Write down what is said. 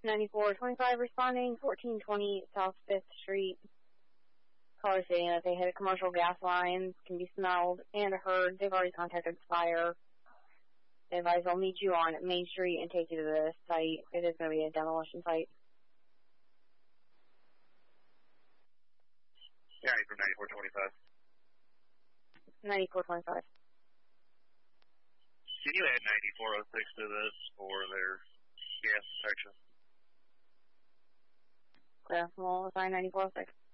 9425 responding, 1420 South 5th Street. Caller stating that they hit a commercial gas line, can be smelled and heard. They've already contacted fire. They advise they'll meet you on Main Street and take you to the site. It is going to be a demolition site. Yeah, from 9425. 9425. Can you add 9406 to this for their gas detection? Yeah, we'll assign 9406.